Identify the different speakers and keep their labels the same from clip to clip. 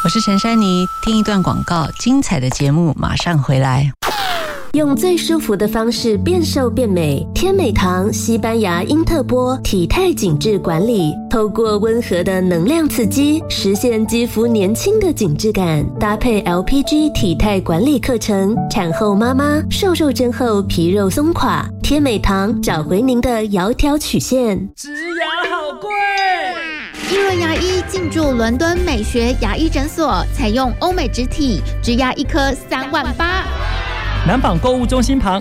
Speaker 1: 我是陈珊妮，听一段广告，精彩的节目马上回来。
Speaker 2: 用最舒服的方式变瘦变美，天美堂西班牙因特波体态紧致管理，透过温和的能量刺激，实现肌肤年轻的紧致感。搭配 LPG 体态管理课程，产后妈妈瘦肉针后皮肉松垮，天美堂找回您的窈窕曲线。
Speaker 3: 植牙好贵。
Speaker 4: 一轮牙医进驻伦敦美学牙医诊所，采用欧美植体，植牙一颗38000。
Speaker 3: 南纺购物中心旁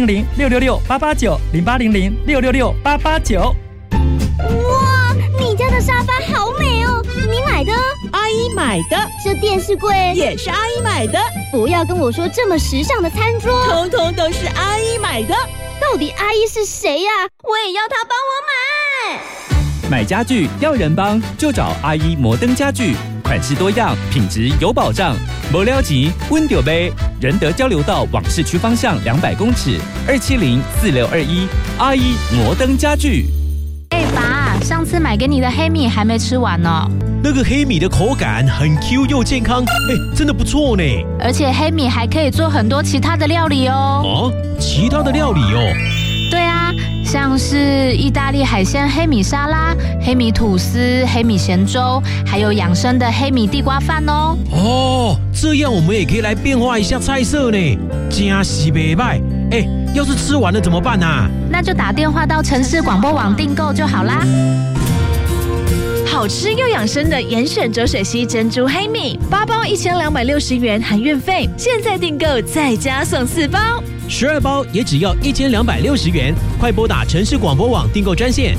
Speaker 3: 08006688900800668889。
Speaker 5: 哇，你家的沙发好美哦，你买的？
Speaker 6: 阿姨买的。
Speaker 5: 这电视柜
Speaker 6: 也是阿姨买的。
Speaker 5: 不要跟我说这么时尚的餐桌，
Speaker 6: 通通都是阿姨买的。
Speaker 5: 到底阿姨是谁呀？我也要她帮我买。
Speaker 7: 买家具要人帮，就找阿姨摩登家具，款式多样，品质有保障。没了钱，温丢杯。仁德交流道往市区方向200公尺，2704621，阿姨摩登家具。
Speaker 8: 爸，上次买给你的黑米还没吃完呢。
Speaker 9: 那个黑米的口感很 Q 又健康，真的不错呢。
Speaker 8: 而且黑米还可以做很多其他的料理哦。
Speaker 9: 哦，其他的料理哦？
Speaker 8: 对啊，像是意大利海鲜黑米沙拉、黑米吐司、黑米咸粥，还有养生的黑米地瓜饭哦。
Speaker 9: 哦，这样我们也可以来变化一下菜色呢，真是不错。要是吃完了怎么办啊？
Speaker 8: 那就打电话到城市广播网订购就好啦。
Speaker 6: 好吃又养生的严选浊水溪珍珠黑米，8包1260元含运费，现在订购再加送4包
Speaker 9: ，12包也只要1260元。快拨打城市广播网订购专线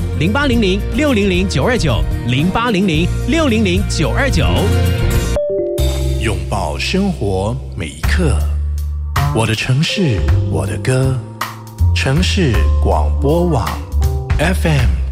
Speaker 9: 0800600929，0800600929。
Speaker 10: 拥抱生活每一刻，我的城市，我的歌，城市广播网 FM